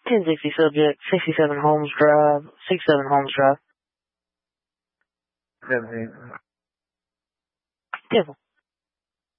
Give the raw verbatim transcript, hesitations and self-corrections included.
ten sixty subject, sixty-seven Holmes Drive, sixty-seven Holmes Drive. seventeen. Careful.